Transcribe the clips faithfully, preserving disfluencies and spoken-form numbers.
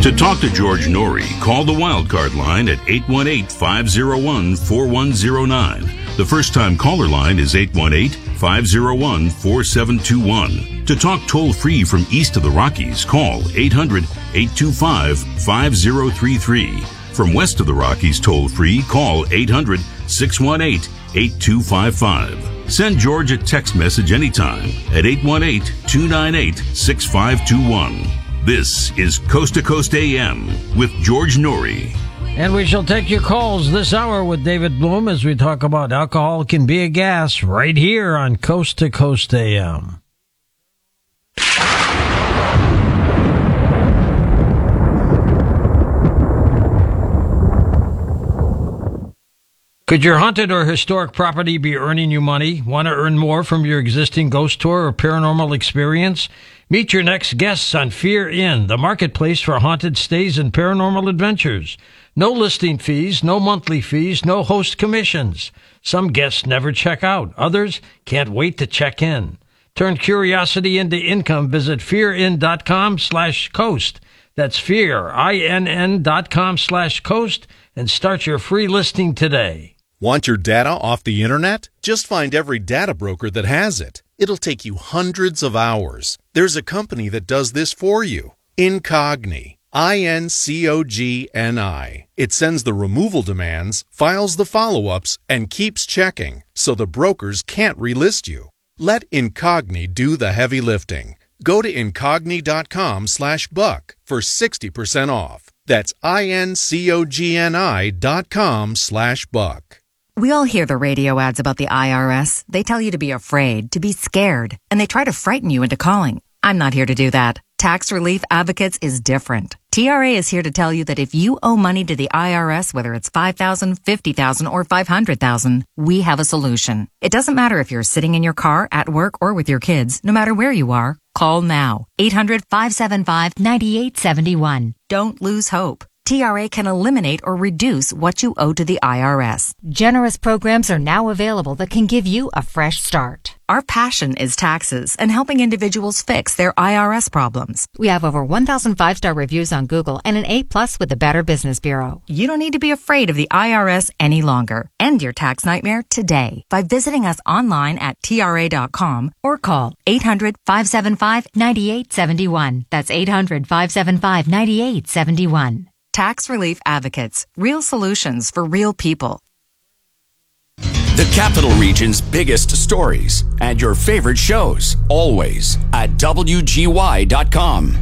To talk to George Norrie, call the Wildcard line at eight one eight, five oh one, four one oh nine. The first-time caller line is eight one eight, five oh one, four seven two one. To talk toll-free from east of the Rockies, call eight hundred, eight two five, five oh three three. From west of the Rockies toll-free, call eight hundred, six one eight, eight two five five. Send George a text message anytime at eight one eight, two nine eight, six five two one. This is Coast to Coast A M with George Norrie. And we shall take your calls this hour with David Bloom as we talk about alcohol can be a gas right here on Coast to Coast A M. Could your haunted or historic property be earning you money? Want to earn more from your existing ghost tour or paranormal experience? Meet your next guests on Fear Inn, the marketplace for haunted stays and paranormal adventures. No listing fees, no monthly fees, no host commissions. Some guests never check out. Others can't wait to check in. Turn curiosity into income. Visit fearin.com slash coast. That's fear, I N N dot com slash coast, and start your free listing today. Want your data off the internet? Just find every data broker that has it. It'll take you hundreds of hours. There's a company that does this for you. Incogni. I N C O G N I. It sends the removal demands, files the follow-ups, and keeps checking, so the brokers can't relist you. Let Incogni do the heavy lifting. Go to incogni.com slash buck for sixty percent off. That's I-N-C-O-G-N-I dot com slash buck. We all hear the radio ads about the I R S. They tell you to be afraid, to be scared, and they try to frighten you into calling. I'm not here to do that. Tax Relief Advocates is different. T R A is here to tell you that if you owe money to the I R S, whether it's five thousand dollars, fifty thousand dollars, or five hundred thousand dollars, we have a solution. It doesn't matter if you're sitting in your car, at work, or with your kids. No matter where you are, call now. eight hundred, five seven five, nine eight seven one. Don't lose hope. T R A can eliminate or reduce what you owe to the I R S. Generous programs are now available that can give you a fresh start. Our passion is taxes and helping individuals fix their I R S problems. We have over one thousand five-star reviews on Google and an A plus with the Better Business Bureau. You don't need to be afraid of the I R S any longer. End your tax nightmare today by visiting us online at T R A dot com or call eight hundred, five seven five, nine eight seven one. That's eight hundred, five seven five, nine eight seven one. Tax Relief Advocates. Real solutions for real people. The Capital Region's biggest stories and your favorite shows, always at W G Y dot com.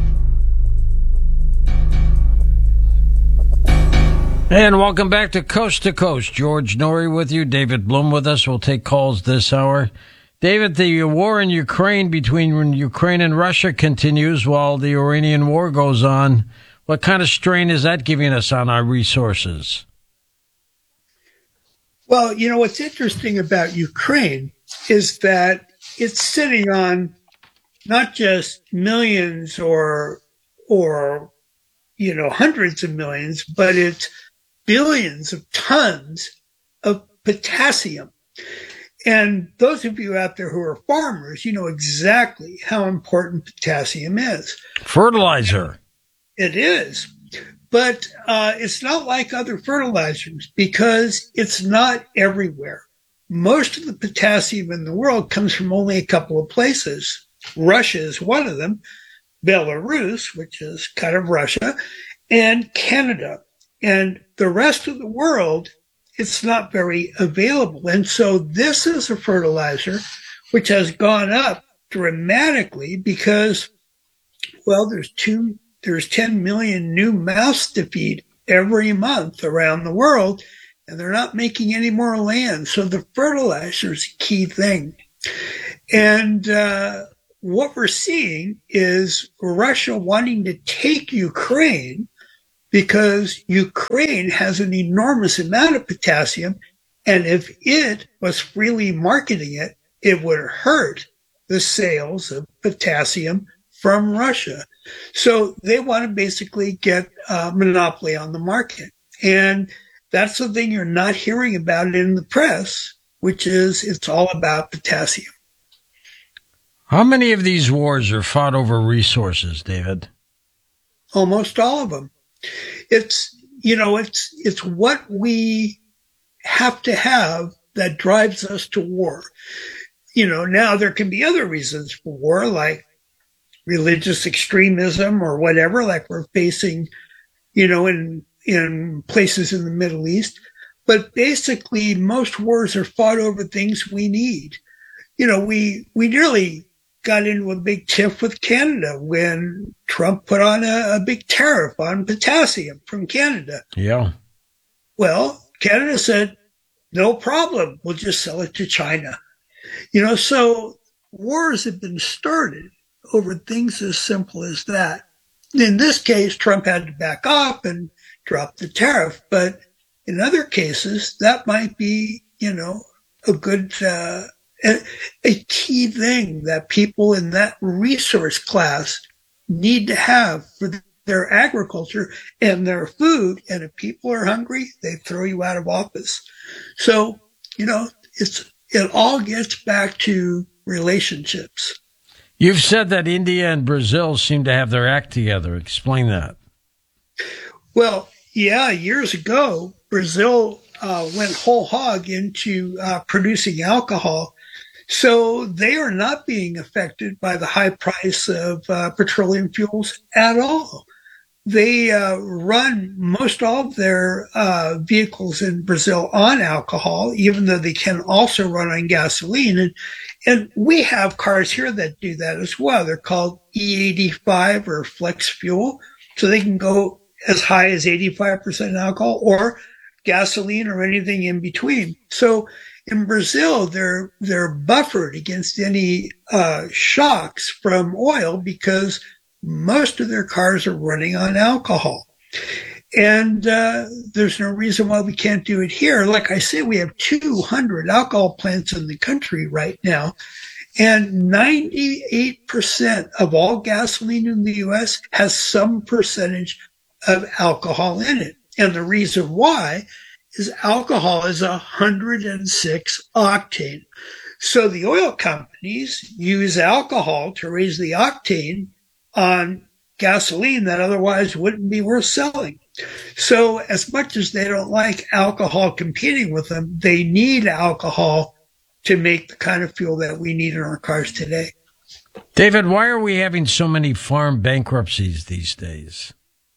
And welcome back to Coast to Coast. George Norrie with you. David Bloom with us. We'll take calls this hour. David, the war in Ukraine between Ukraine and Russia continues while the Iranian war goes on. What kind of strain is that giving us on our resources? Well, you know, what's interesting about Ukraine is that it's sitting on not just millions or, or, you know, hundreds of millions, but it's billions of tons of potassium. And those of you out there who are farmers, you know exactly how important potassium is. Fertilizer. It is. But uh, it's not like other fertilizers because it's not everywhere. Most of the potassium in the world comes from only a couple of places. Russia is one of them, Belarus, which is kind of Russia, and Canada. And the rest of the world, it's not very available. And so this is a fertilizer which has gone up dramatically because, well, there's two There's ten million new mouths to feed every month around the world, and they're not making any more land. So the fertilizer is a key thing. And uh, what we're seeing is Russia wanting to take Ukraine because Ukraine has an enormous amount of potassium, and if it was freely marketing it, it would hurt the sales of potassium from Russia. So they want to basically get a monopoly on the market. And that's the thing you're not hearing about in the press, which is it's all about potassium. How many of these wars are fought over resources, David? Almost all of them. It's, you know, it's, it's what we have to have that drives us to war. You know, now there can be other reasons for war, like religious extremism or whatever, like we're facing, you know, in, in places in the Middle East. But basically, most wars are fought over things we need. You know, we, we nearly got into a big tiff with Canada when Trump put on a, a big tariff on potassium from Canada. Yeah. Well, Canada said, no problem. We'll just sell it to China. You know, so wars have been started over things as simple as that. In this case, Trump had to back up and drop the tariff. But in other cases, that might be, you know, a good, uh, a, a key thing that people in that resource class need to have for their agriculture and their food. And if people are hungry, they throw you out of office. So, you know, it's, it all gets back to relationships. You've said that India and Brazil seem to have their act together. Explain that. Well, yeah, years ago, Brazil uh, went whole hog into uh, producing alcohol. So they are not being affected by the high price of uh, petroleum fuels at all. They uh, run most all of their uh, vehicles in Brazil on alcohol, even though they can also run on gasoline. And, and we have cars here that do that as well. They're called E eighty-five or flex fuel. So they can go as high as eighty-five percent alcohol or gasoline or anything in between. So in Brazil, they're, they're buffered against any uh, shocks from oil because most of their cars are running on alcohol. And uh, there's no reason why we can't do it here. Like I said, we have two hundred alcohol plants in the country right now. And ninety-eight percent of all gasoline in the U S has some percentage of alcohol in it. And the reason why is alcohol is one hundred six octane. So the oil companies use alcohol to raise the octane on gasoline that otherwise wouldn't be worth selling. So as much as they don't like alcohol competing with them, they need alcohol to make the kind of fuel that we need in our cars today. David, why are we having so many farm bankruptcies these days?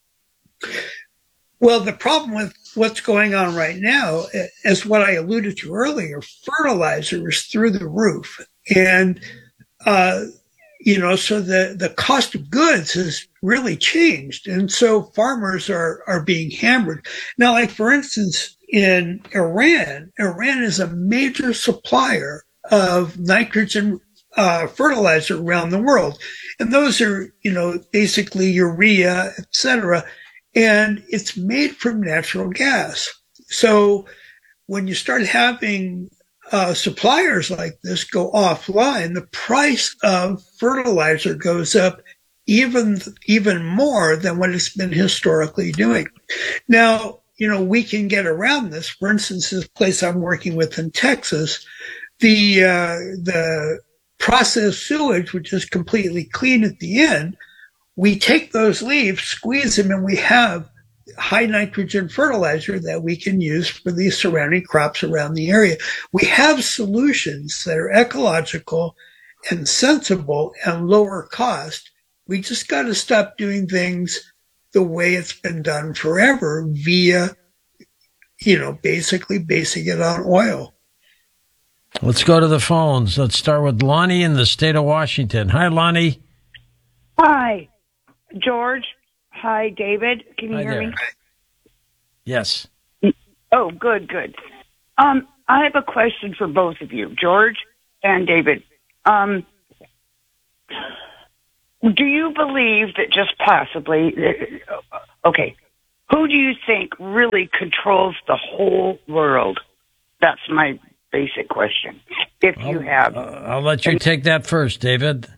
Well, the problem with what's going on right now, as what I alluded to earlier, fertilizer is through the roof. And, uh, you know, so the, the cost of goods has really changed. And so farmers are, are being hammered. Now, like, for instance, in Iran, Iran is a major supplier of nitrogen uh, fertilizer around the world. And those are, you know, basically urea, et cetera. And it's made from natural gas. So when you start having uh, suppliers like this go offline, the price of fertilizer goes up even, even more than what it's been historically doing. Now, you know, we can get around this. For instance, this place I'm working with in Texas, the, uh, the processed sewage, which is completely clean at the end, we take those leaves, squeeze them, and we have high nitrogen fertilizer that we can use for the surrounding crops around the area. We have solutions that are ecological and sensible and lower cost. We just got to stop doing things the way it's been done forever via, you know, basically basing it on oil. Let's go to the phones. Let's start with Lonnie in the state of Washington. Hi, Lonnie. Hi, George. Hi, David. Can you Hi hear there. me? Yes. Oh, good, good. Um, I have a question for both of you, George and David. Um, do you believe that just possibly, okay, who do you think really controls the whole world? That's my basic question. If you I'll, have. Uh, I'll let you take that first, David.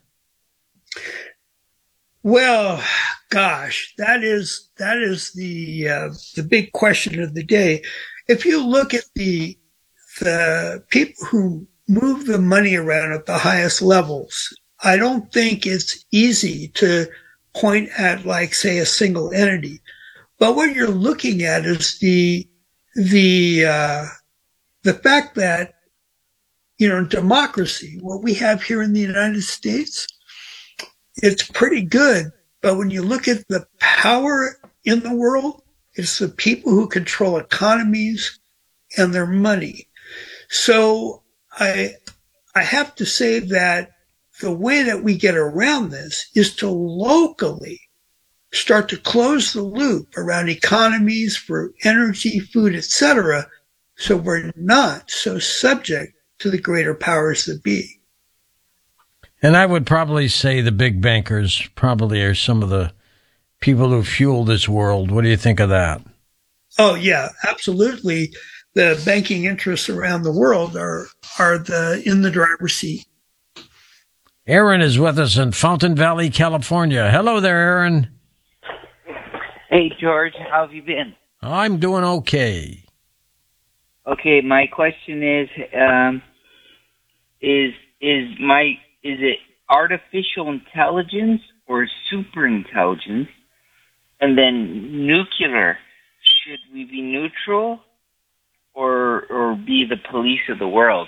Well, gosh, that is that is the uh, the big question of the day. If you look at the the people who move the money around at the highest levels, I don't think it's easy to point at, like, say, a single entity. But what you're looking at is the the uh, the fact that, you know, democracy, what we have here in the United States, it's pretty good. But when you look at the power in the world, it's the people who control economies and their money. So I I have to say that the way that we get around this is to locally start to close the loop around economies for energy, food, et cetera, so we're not so subject to the greater powers that be. And I would probably say the big bankers probably are some of the people who fuel this world. What do you think of that? Oh, yeah, absolutely. The banking interests around the world are are the in the driver's seat. Aaron is with us in Fountain Valley, California. Hello there, Aaron. Hey, George. How have you been? I'm doing okay. Okay, my question is, um, is is my is it artificial intelligence or super intelligence? And then nuclear, should we be neutral or or be the police of the world?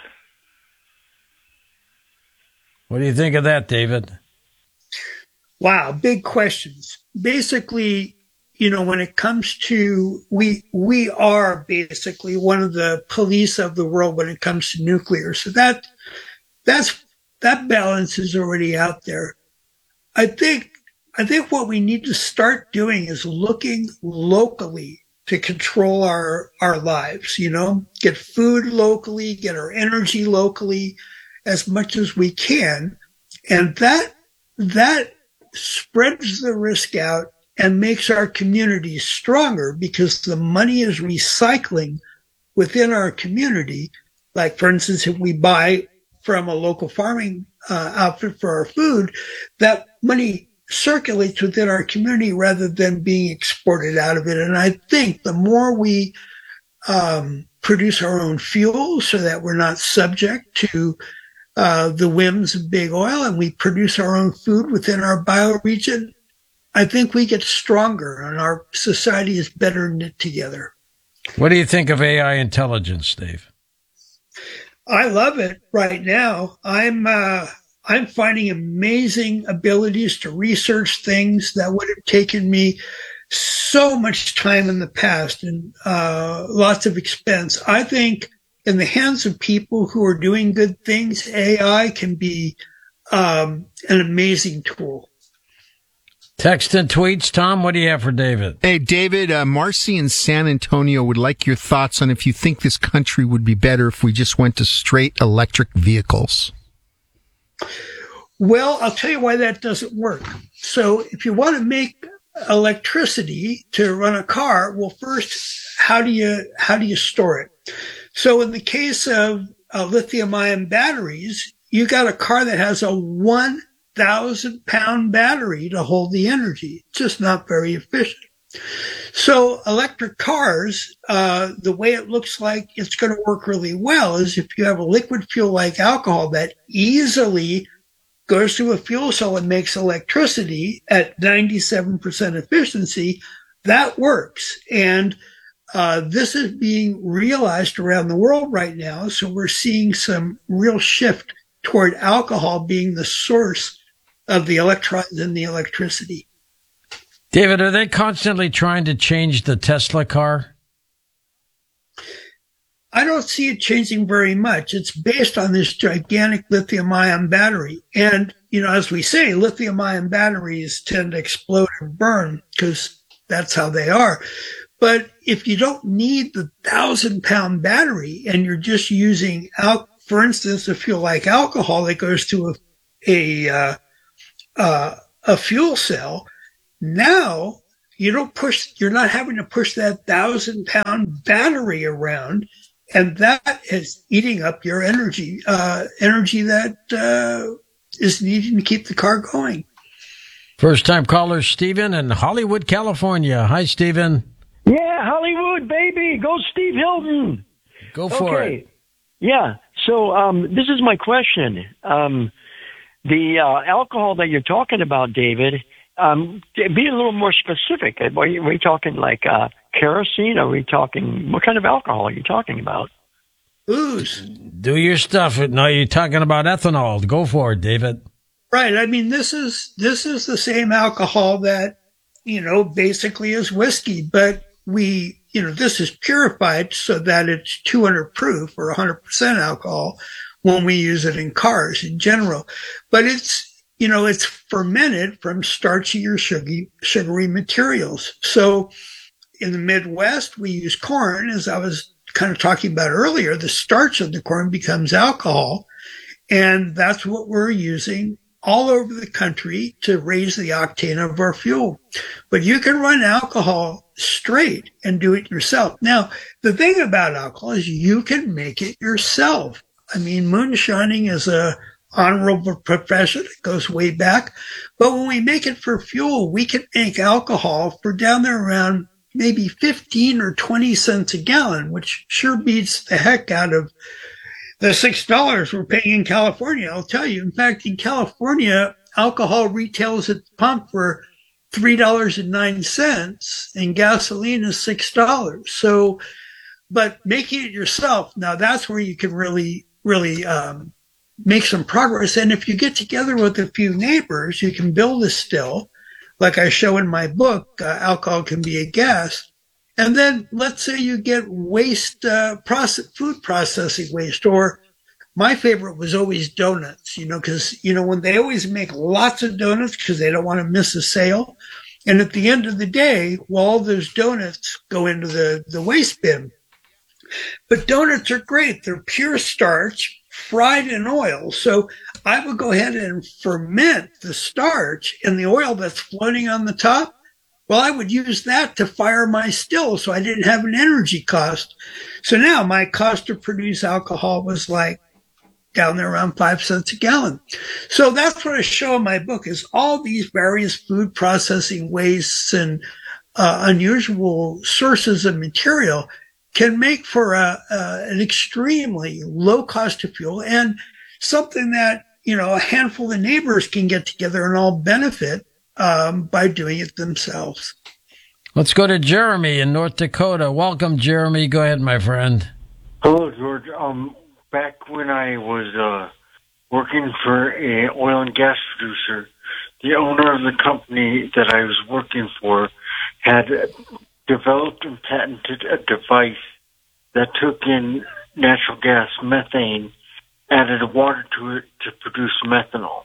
What do you think of that, David? Wow, big questions. Basically, you know, when it comes to, we we are basically one of the police of the world when it comes to nuclear. So that that's that balance is already out there. I think I think what we need to start doing is looking locally to control our our lives, you know, get food locally, get our energy locally as much as we can. And that that spreads the risk out and makes our communities stronger because the money is recycling within our community. Like, for instance, if we buy from a local farming uh, outfit for our food, that money circulates within our community rather than being exported out of it. And I think the more we um, produce our own fuel so that we're not subject to uh, the whims of big oil, and we produce our own food within our bioregion, I think we get stronger and our society is better knit together. What do you think of A I intelligence, Dave? I love it right now. I'm uh, I'm finding amazing abilities to research things that would have taken me so much time in the past and uh, lots of expense. I think in the hands of people who are doing good things, A I can be um, an amazing tool. Text and tweets. Tom, what do you have for David? Hey, David, uh, Marcy in San Antonio would like your thoughts on if you think this country would be better if we just went to straight electric vehicles. Well, I'll tell you why that doesn't work. So if you want to make electricity to run a car, well, first, how do you, how do you store it? So in the case of uh, lithium ion batteries, you got a car that has a one thousand pound battery to hold the energy. It's just not very efficient. So electric cars, uh, the way it looks like it's going to work really well is if you have a liquid fuel like alcohol that easily goes through a fuel cell and makes electricity at ninety-seven percent efficiency, that works. And uh, this is being realized around the world right now. So we're seeing some real shift toward alcohol being the source of the electrons and the electricity. David, are they constantly trying to change the Tesla car? I don't see it changing very much. It's based on this gigantic lithium ion battery. And, you know, as we say, lithium ion batteries tend to explode and burn because that's how they are. But if you don't need the thousand pound battery and you're just using, al- for instance, a fuel like alcohol that goes to a, a, uh, uh, a fuel cell, now you don't push, you're not having to push that thousand pound battery around. And that is eating up your energy, uh, energy that, uh, is needing to keep the car going. First time caller, Stephen in Hollywood, California. Hi, Stephen. Yeah, Hollywood, baby. Go Steve Hilton. Go for okay. it. Yeah. So, um, this is my question. Um, the, uh, alcohol that you're talking about, David, um, be a little more specific. Are we, are we talking like uh, kerosene? Are we talking, what kind of alcohol are you talking about? Booze. Do your stuff. No, you're talking about ethanol. Go for it, David. Right. I mean, this is this is the same alcohol that, you know, basically is whiskey, but we, you know, this is purified so that it's two hundred proof or one hundred percent alcohol when we use it in cars in general. But it's, you know, it's fermented from starchy or sugary, sugary materials. So in the Midwest, we use corn, as I was kind of talking about earlier. The starch of the corn becomes alcohol, and that's what we're using all over the country to raise the octane of our fuel. But you can run alcohol straight and do it yourself. Now, the thing about alcohol is you can make it yourself. I mean, moonshining is a honorable profession. It goes way back. But when we make it for fuel, we can make alcohol for down there around maybe fifteen or twenty cents a gallon, which sure beats the heck out of the six dollars we're paying in California. I'll tell you. In fact, in California, alcohol retails at the pump for three dollars and nine cents and gasoline is six dollars. So, but making it yourself, now that's where you can really, really, um, make some progress. And if you get together with a few neighbors, you can build a still. Like I show in my book, uh, Alcohol Can Be a Gas. And then let's say you get waste, uh, process, food processing waste, or my favorite was always donuts, you know, because, you know, when they always make lots of donuts because they don't want to miss a sale. And at the end of the day, well, all those donuts go into the, the waste bin. But donuts are great. They're pure starch, fried in oil. So I would go ahead and ferment the starch and the oil that's floating on the top. Well, I would use that to fire my still, so I didn't have an energy cost. So now my cost to produce alcohol was like down there around five cents a gallon. So that's what I show in my book is all these various food processing wastes and uh, unusual sources of material can make for a, uh, an extremely low cost of fuel and something that, you know, a handful of neighbors can get together and all benefit um, by doing it themselves. Let's go to Jeremy in North Dakota. Welcome, Jeremy. Go ahead, my friend. Hello, George. Um, back when I was uh, working for an oil and gas producer, the owner of the company that I was working for had developed and patented a device that took in natural gas methane, added water to it to produce methanol.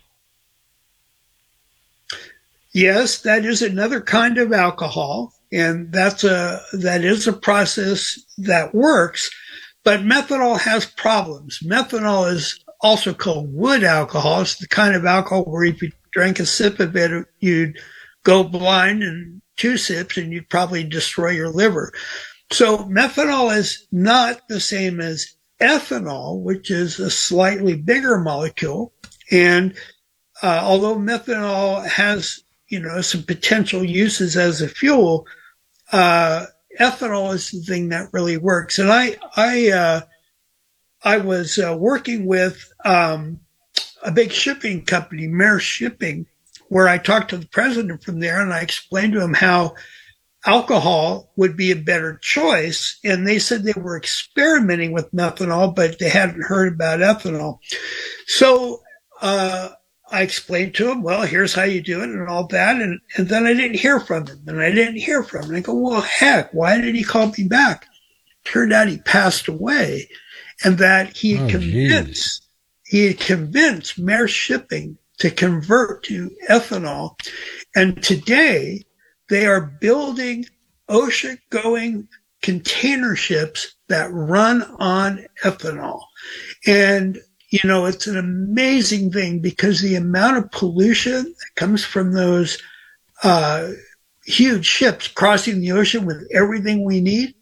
Yes, that is another kind of alcohol, and that's a that is a process that works, but methanol has problems. Methanol is also called wood alcohol. It's the kind of alcohol where if you drank a sip of it, you'd go blind, and two sips and you'd probably destroy your liver. So methanol is not the same as ethanol, which is a slightly bigger molecule. And uh, although methanol has, you know, some potential uses as a fuel, uh, ethanol is the thing that really works. And I, I, uh, I was uh, working with um, a big shipping company, Maersk Shipping, where I talked to the president from there and I explained to him how alcohol would be a better choice. And they said they were experimenting with methanol, but they hadn't heard about ethanol. So, uh, I explained to him, well, here's how you do it and all that. And, and then I didn't hear from him and I didn't hear from him. And I go, well, heck, why did he call me back? Turned out he passed away and that he had oh, convinced, geez. he had convinced Maersk Shipping to convert to ethanol. And today they are building ocean-going container ships that run on ethanol. And, you know, it's an amazing thing because the amount of pollution that comes from those uh, huge ships crossing the ocean with everything we need,